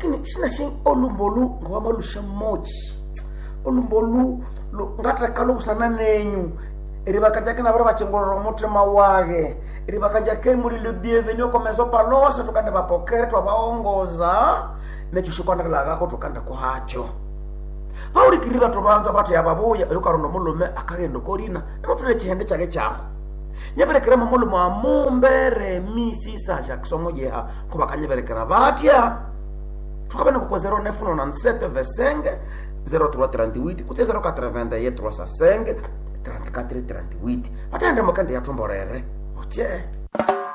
lakini sina shi olumbolu ngwa malusha mochi olumbolu ngatra kalu sana nenyu ribakaja kana bara bachengoro mutima wage ribakaja kemuri le bienvenue komezo palosa tukande bapokere twabaongoza nechushikwana kalaga ko tukanda ko hacho bauri kiriba tubanza batu yababuya yokarondo mulume akagendo korina nemutule chihende chake chaho nyeberekera mulume amumbere misi saja kusongoje ha kuba kanyeberekera batya tukabana ko 0997 versenga 0338 kutse 081 305 34 38 batande mukande yatomborere oche